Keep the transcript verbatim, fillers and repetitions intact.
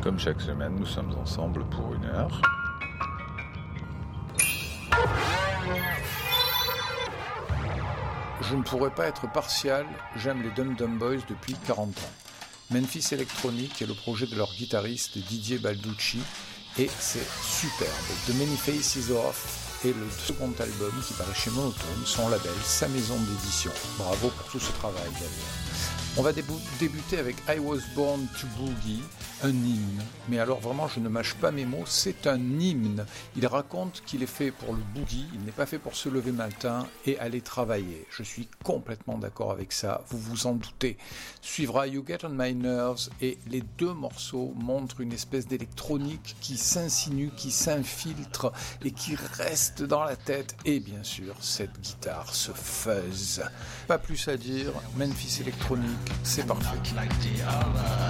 Comme chaque semaine, nous sommes ensemble pour une heure. Je ne pourrais pas être partial, j'aime les Dum Dum Boys depuis quarante ans. Memphis Electronic est le projet de leur guitariste Didier Balducci et c'est superbe. The Many Faces Off est le second album qui paraît chez Monotone, son label, sa maison d'édition. Bravo pour tout ce travail d'ailleurs. On va débu- débuter avec I Was Born to Boogie, un hymne. Mais alors vraiment, je ne mâche pas mes mots, c'est un hymne. Il raconte qu'il est fait pour le boogie, il n'est pas fait pour se lever matin et aller travailler. Je suis complètement d'accord avec ça, vous vous en doutez. Suivra You Get On My Nerves et les deux morceaux montrent une espèce d'électronique qui s'insinue, qui s'infiltre et qui reste dans la tête. Et bien sûr, cette guitare, ce fuzz. Pas plus à dire, Memphis Electronic, c'est parfait.